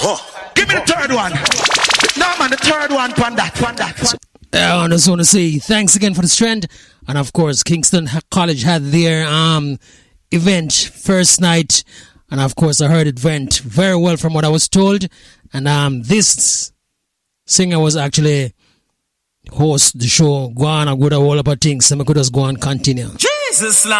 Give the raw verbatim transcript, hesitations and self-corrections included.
Oh, give me the third one. No, man, the third one, pan that, pan that. Pan. I just want to say thanks again for the strength. And of course, Kingston College had their um event first night. And of course, I heard it went very well from what I was told. And um this singer was actually host the show. Go on, I go to all about things. So I could just go and continue. Jesus.